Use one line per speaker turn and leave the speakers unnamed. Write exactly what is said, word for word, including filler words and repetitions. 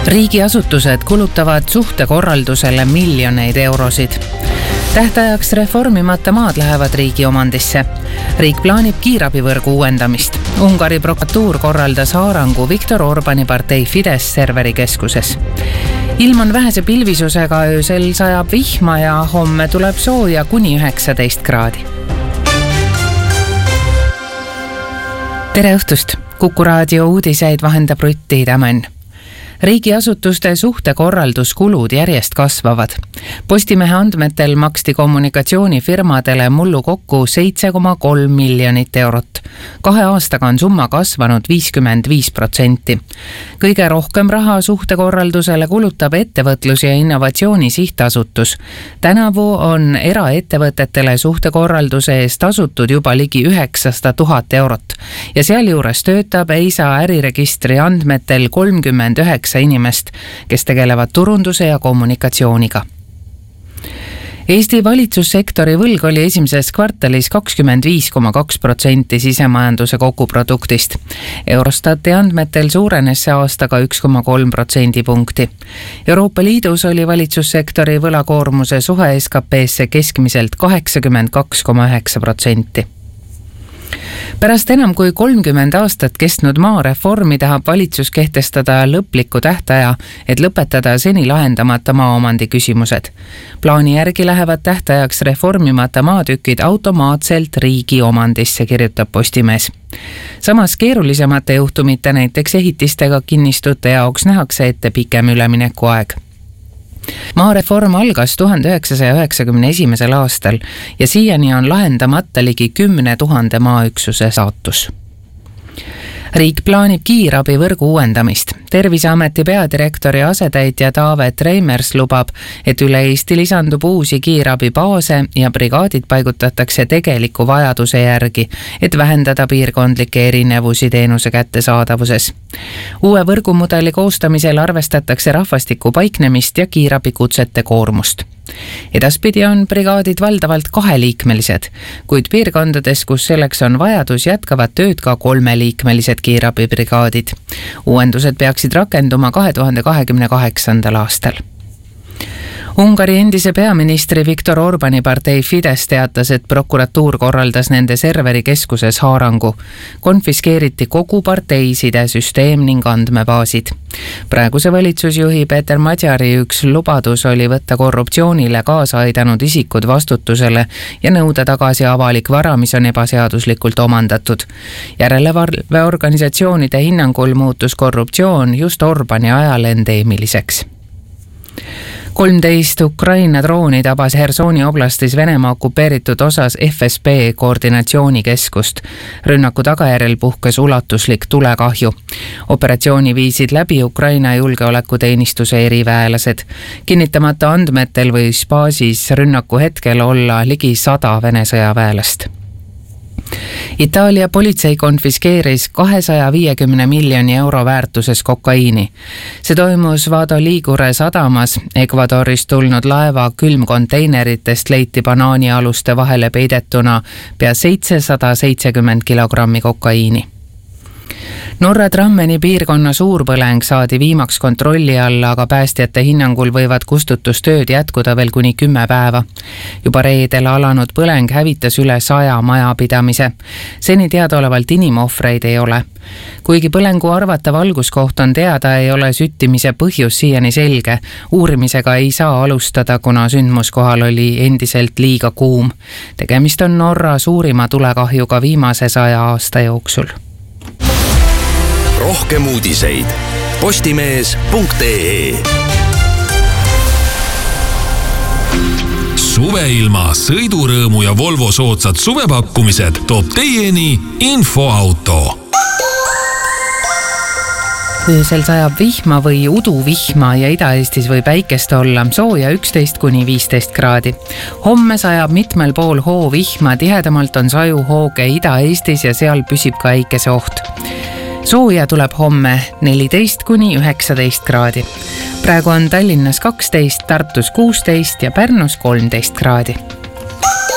Riigiasutused kulutavad suhtekorraldusele miljoneid eurosid. Tähtajaks reformimata maad lähevad riigi omandisse. Riik plaanib kiirabivõrgu uuendamist. Ungari prokuratuur korraldas haarangu Viktor Orbani partei Fidesz serverikeskuses. Ilm on vähese pilvisusega, öösel sajab vihma ja homme tuleb sooja kuni üheksateist kraadi. Tere õhtust! Kuku raadio uudiseid vahendab Rutti Tämmen. Riigiasutuste suhtekorralduskulud järjest kasvavad. Postimehe andmetel maksti kommunikatsioonifirmadele mullu kokku seitse koma kolm miljonit eurot. Kahe aastaga on summa kasvanud viiskümmend viis protsenti. Kõige rohkem raha suhtekorraldusele kulutab ettevõtlus- ja innovatsiooni sihtasutus. Tänavu on eraettevõtetele suhtekorralduse eest tasutud juba ligi üheksasada tuhat eurot ja sealjuures töötab E I S A äriregistri andmetel kolmkümmend üheksa inimest, kes tegelevad turunduse ja kommunikatsiooniga. Eesti valitsussektori võlg oli esimeses kvartalis kakskümmend viis koma kaks protsenti sisemajanduse koguproduktist. Eurostati andmetel suurenes see aastaga üks koma kolm protsendipunkti. Euroopa Liidus oli valitsussektori võlakoormuse suhe S K P-sse keskmiselt kaheksakümmend kaks koma üheksa protsenti. Pärast enam kui kolmkümmend aastat kestnud maareformi tahab valitsus kehtestada lõpliku tähtaja, et lõpetada seni lahendamata maaomandi küsimused. Plaani järgi lähevad tähtajaks reformimata maatükid automaatselt riigi omandisse, kirjutab Postimees. Samas keerulisemate juhtumite, näiteks ehitistega kinnistute jaoks nähakse ette pikem üleminekuaeg. Maareform algas tuhande üheksasaja üheksakümne esimesel aastal ja siiani on lahendamata ligi kümne tuhande maaüksuse saatus. Riik plaanib kiirabivõrgu uuendamist. Terviseameti peadirektori asetäitja Taavet Reimers lubab, et üle Eesti lisandub uusi kiirabibaase ja brigaadid paigutatakse tegeliku vajaduse järgi, et vähendada piirkondlikke erinevusi teenuse kättesaadavuses. Uue võrgumudeli koostamisel arvestatakse rahvastiku paiknemist ja kiirabikutsete koormust. Edaspidi on brigaadid valdavalt kaheliikmelised, kuid piirkondades, kus selleks on vajadus, jätkavad tööd ka kolmeliikmelised kiirabibrigaadid. Uuendused peaksid rakenduma kahe tuhande kahekümne kaheksandal aastal. Ungari endise peaministri Viktor Orbani partei Fidesz teatas, et prokuratuur korraldas nende serverikeskuses haarangu. Konfiskeeriti kogu partei sidesüsteem ning andmebaasid. Praeguse valitsusjuhi Peeter Madjari üks lubadus oli võtta korruptsioonile kaasa aidanud isikud vastutusele ja nõuda tagasi avalik vara, mis on ebaseaduslikult omandatud. Järelevalveorganisatsioonide hinnangul muutus korruptsioon just Orbani ajal endeemiliseks. kolmteist Ukraina drooni tabas Hersoni oblastis Venemaa okupeeritud osas F S B koordinatsioonikeskust. Rünnaku tagajärjel puhkes ulatuslik tulekahju. Operatsiooni viisid läbi Ukraina julgeolekuteenistuse eriväelased. Kinnitamata andmetel võis baasis rünnaku hetkel olla ligi sada Vene sõjaväelast. Itaalia politsei konfiskeeris kahesaja viiekümne miljoni euro väärtuses kokaiini. See toimus Vado Ligure sadamas. Ecuadorist tulnud laeva külmkonteineritest leiti banaanialuste vahele peidetuna pea seitsesada seitsekümmend kilogrammi kokaiini. Norra Trammeni piirkonna suurpõleng saadi viimaks kontrolli alla, aga päästjate hinnangul võivad kustutustööd jätkuda veel kuni kümme päeva. Juba reedel alanud põleng hävitas üle saja majapidamise. Seni teadaolevalt inimohvreid ei ole. Kuigi põlengu arvatav alguskoht on teada, ei ole süttimise põhjus siiani selge. Uurimisega ei saa alustada, kuna sündmuskohal oli endiselt liiga kuum. Tegemist on Norra suurima tulekahjuga viimase saja aasta jooksul.
Rohkem uudiseid postimees punkt ee. Suveilma, sõidurõõmu ja Volvo soodsad suvepakkumised toob teieni Infoauto.
Öösel sajab vihma või uduvihma ja Ida-Eestis võib päikest olla, sooja üksteist kuni viisteist kraadi. Homme sajab mitmel pool hoovihma, tihedamalt on saju hooge Ida-Eestis ja seal püsib ka äikese oht. Sooja tuleb homme neliteist kuni üheksateist kraadi. Praegu on Tallinnas kaksteist, Tartus kuusteist ja Pärnus kolmteist kraadi.